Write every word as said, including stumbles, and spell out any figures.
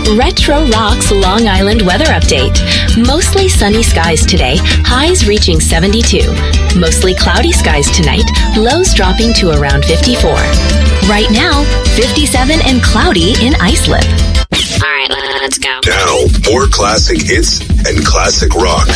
Retro Rocks Long Island weather update. Mostly sunny skies today, highs reaching seventy-two. Mostly cloudy skies tonight, lows dropping to around fifty-four. Right now, fifty-seven and cloudy in Islip. All right, let's go. Now, more classic hits and classic rock.